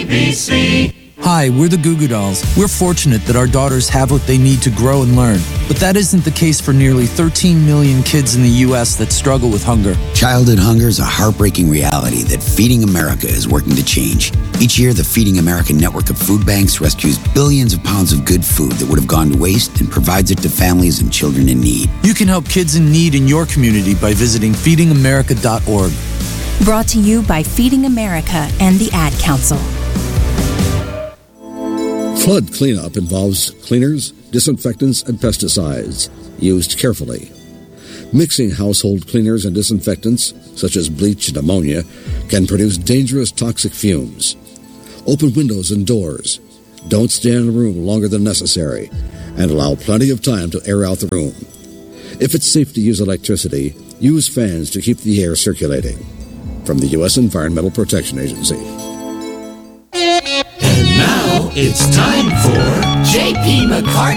ABC. Hi, we're the Goo Goo Dolls. We're fortunate that our daughters have what they need to grow and learn. But that isn't the case for nearly 13 million kids in the U.S. that struggle with hunger. Childhood hunger is a heartbreaking reality that Feeding America is working to change. Each year, the Feeding America network of food banks rescues billions of pounds of good food that would have gone to waste and provides it to families and children in need. You can help kids in need in your community by visiting feedingamerica.org. Brought to you by Feeding America and the Ad Council. Flood cleanup involves cleaners, disinfectants, and pesticides used carefully. Mixing household cleaners and disinfectants, such as bleach and ammonia, can produce dangerous toxic fumes. Open windows and doors. Don't stay in a room longer than necessary, and allow plenty of time to air out the room. If it's safe to use electricity, use fans to keep the air circulating. From the U.S. Environmental Protection Agency. And now it's time for J.P. McCartney.